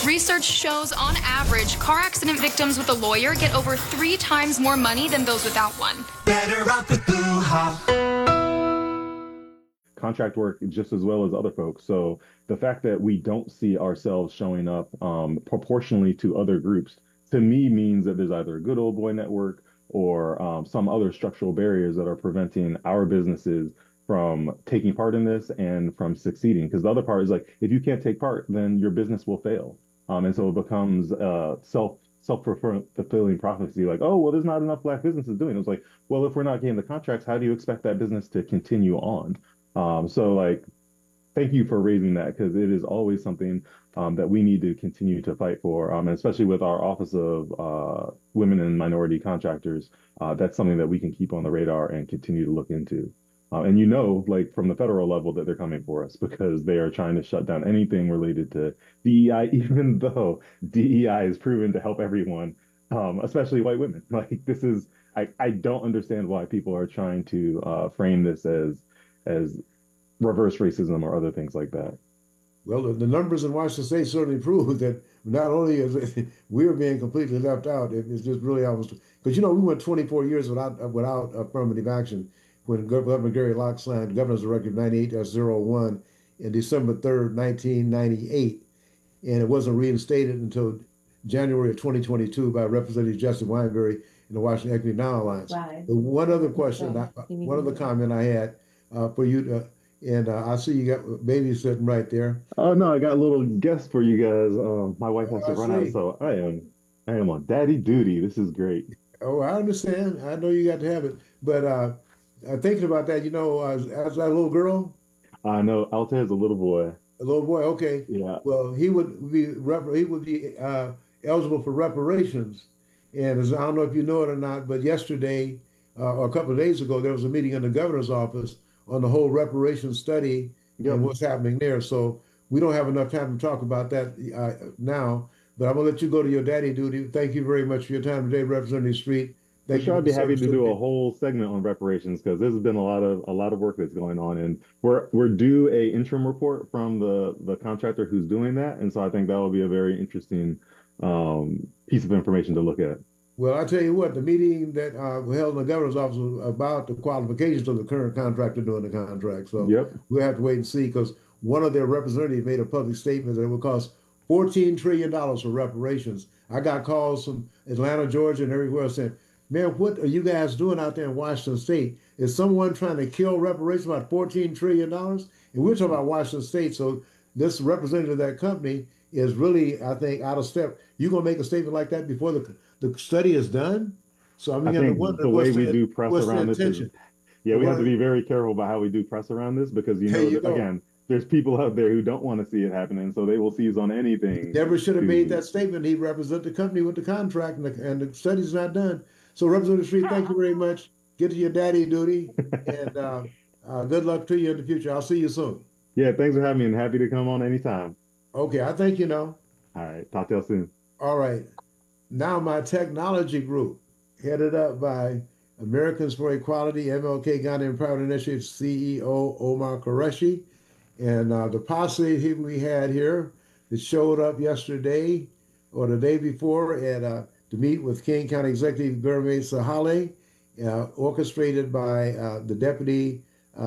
Research shows, on average, car accident victims with a lawyer get over 3 times more money than those without one. Better off with contract work just as well as other folks. So the fact that we don't see ourselves showing up proportionally to other groups, to me, means that there's either a good old boy network or some other structural barriers that are preventing our businesses from taking part in this and from succeeding. Because the other part is like, if you can't take part, then your business will fail. And so it becomes self-fulfilling prophecy, like, oh, well, there's not enough Black businesses doing it. It's like, well, if we're not getting the contracts, how do you expect that business to continue on? So like, thank you for raising that because it is always something that we need to continue to fight for, and especially with our Office of Women and Minority Contractors. That's something that we can keep on the radar and continue to look into. And like from the federal level, that they're coming for us because they are trying to shut down anything related to DEI, even though DEI is proven to help everyone, especially white women. Like I don't understand why people are trying to frame this as reverse racism or other things like that. Well, the numbers in Washington State certainly prove that not only is we're being completely left out, it's just really almost because we went 24 years without affirmative action when Governor Gary Locke signed Governor's Directive 98-01 in December 3rd, 1998, and it wasn't reinstated until January of 2022 by Representative Justin Wineberry in the Washington Equity Now Alliance. Right. The one other question, one other comment I had for you to. And I see you got baby sitting right there. Oh no, I got a little guest for you guys. My wife has to run out, so I am on daddy duty. This is great. Oh, I understand. I know you got to have it, but thinking about that, as that little girl. I know Alta is a little boy. A little boy, okay. Yeah. Well, he would be eligible for reparations, and I don't know if you know it or not, but yesterday or a couple of days ago, there was a meeting in the governor's office on the whole reparations study and what's happening there. So we don't have enough time to talk about that now, but I'm gonna let you go to your daddy duty. Thank you very much for your time today, Representative Street. For sure, I'd be happy to do a whole segment on reparations because there's been a lot of work that's going on, and we're due a interim report from the contractor who's doing that, and so I think that will be a very interesting piece of information to look at. Well, I tell you what, the meeting that we held in the governor's office was about the qualifications of the current contractor doing the contract. So we'll have to wait and see because one of their representatives made a public statement that it would cost $14 trillion for reparations. I got calls from Atlanta, Georgia, and everywhere else saying, man, what are you guys doing out there in Washington State? Is someone trying to kill reparations about $14 trillion? And we're talking about Washington State. So this representative of that company is really, I think, out of step. You going to make a statement like that before the study is done? So I mean, I think the way we do press around this is, we have to be very careful about how we do press around this because again, there's people out there who don't want to see it happening, so they will seize on anything. Never should have made that statement. He represents the company with the contract, and the study's not done. So Representative Street, thank you very much. Get to your daddy duty, and good luck to you in the future. I'll see you soon. Yeah, thanks for having me, and happy to come on anytime. Okay, I think you know. All right, talk to you soon. All right. Now my technology group, headed up by Americans for Equality, MLK Ghanaian Private Initiative CEO Omar Qureshi, and the posse we had here that showed up yesterday or the day before to meet with King County Executive Gurmeet Sahale, orchestrated by the Deputy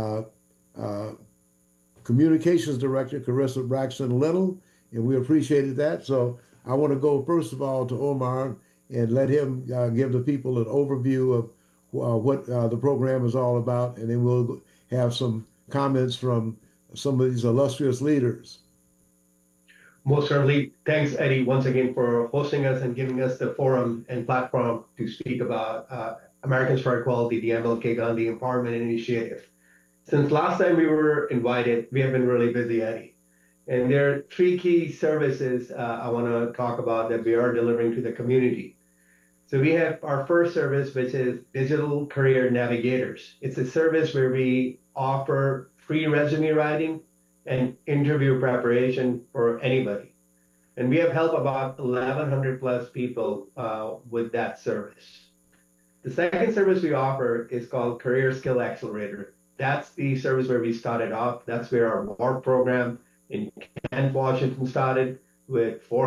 Communications Director, Carissa Braxton Little, and we appreciated that. So I want to go first of all to Omar and let him give the people an overview of what the program is all about, and then we'll have some comments from some of these illustrious leaders. Most certainly. Thanks, Eddie, once again for hosting us and giving us the forum and platform to speak about Americans for Equality, the MLK Gandhi Empowerment Initiative. Since last time we were invited, we have been really busy, Eddie. And there are 3 key services I want to talk about that we are delivering to the community. So we have our first service, which is Digital Career Navigators. It's a service where we offer free resume writing and interview preparation for anybody. And we have helped about 1,100 plus people with that service. The second service we offer is called Career Skill Accelerator. That's the service where we started off. That's where our WARP program in Kent, Washington started with